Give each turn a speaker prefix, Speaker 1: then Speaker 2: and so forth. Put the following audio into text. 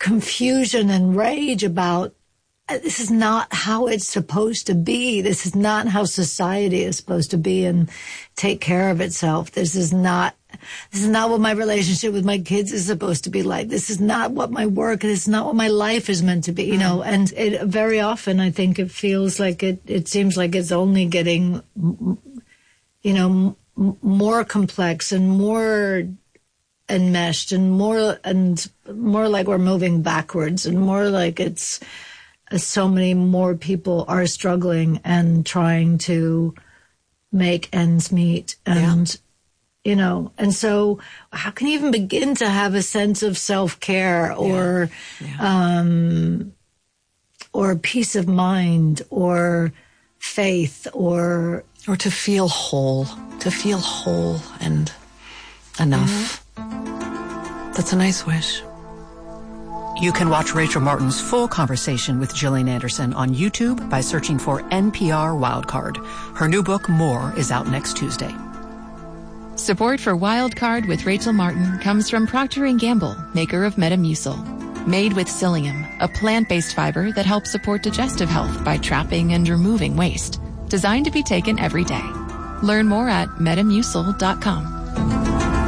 Speaker 1: confusion and rage about this is not how it's supposed to be. This is not how society is supposed to be and take care of itself. This is not what my relationship with my kids is supposed to be like. This is not what my work, this is not what my life is meant to be, you know. And it very often, I think it feels like it seems like it's only getting, you know, more complex and more enmeshed and more like we're moving backwards and more like it's so many more people are struggling and trying to make ends meet and, you know, and so how can you even begin to have a sense of self-care or peace of mind or faith or
Speaker 2: to feel whole and enough. That's a nice wish.
Speaker 3: You can watch Rachel Martin's full conversation with Gillian Anderson on YouTube by searching for NPR Wildcard. Her new book, More, is out next Tuesday.
Speaker 4: Support for Wildcard with Rachel Martin comes from Procter & Gamble, maker of Metamucil. Made with psyllium, a plant-based fiber that helps support digestive health by trapping and removing waste. Designed to be taken every day. Learn more at metamucil.com.